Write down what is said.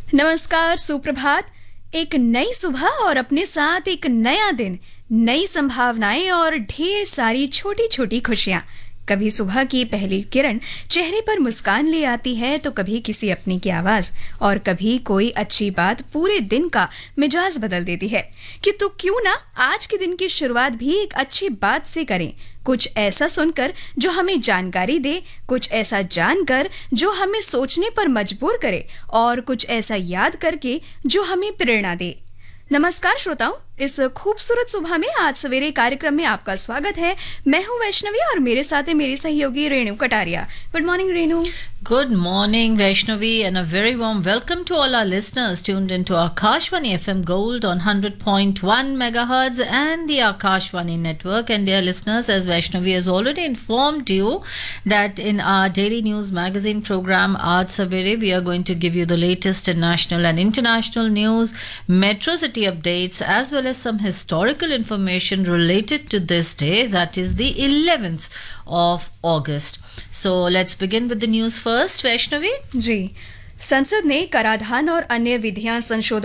नमस्कार, सुप्रभात। एक नई सुबह और अपने साथ एक नया दिन, नई संभावनाएं और ढेर सारी छोटी छोटी खुशियां। कभी सुबह की पहली किरण चेहरे पर मुस्कान ले आती है, तो कभी किसी अपनी की आवाज और कभी कोई अच्छी बात पूरे दिन का मिजाज बदल देती है। कि तो क्यों ना आज के दिन की शुरुआत भी एक अच्छी बात से करें, कुछ ऐसा सुनकर जो हमें जानकारी दे, कुछ ऐसा जानकर जो हमें सोचने पर मजबूर करे और कुछ ऐसा याद करके जो हमें प्रेरणा दे। नमस्कार श्रोताओं, इस खूबसूरत सुबह में आज सवेरे कार्यक्रम में आपका स्वागत है। मैं हूं वैष्णवी और मेरे साथ है मेरी सहयोगी Renu Kataria. Good morning Renu. Good morning, Vaishnavi, and a very warm welcome to all our listeners tuned into Akashvani FM Gold on 100.1 megahertz and the Akashvani network. And dear listeners, as Vaishnavi has already informed you that in our daily news magazine program Aaj Savere, we are going to give you the latest in national and international news, metro city updates, as well as some historical information related to this day, that is the 11th of August. So let's begin with the news first, Vaishnavi. जी, संसद ने कराधान और अन्य विधियां संशोधन